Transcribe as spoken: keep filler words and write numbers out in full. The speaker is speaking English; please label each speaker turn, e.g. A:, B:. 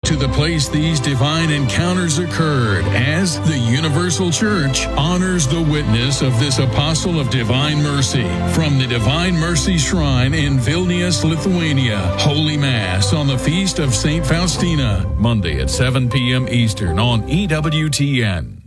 A: to the place these divine encounters occurred as the Universal Church honors the witness of this apostle of divine mercy. From the Divine Mercy Shrine in Vilnius, Lithuania, Holy Mass on the Feast of Saint Faustina, Monday at seven p.m. Eastern on E W T N.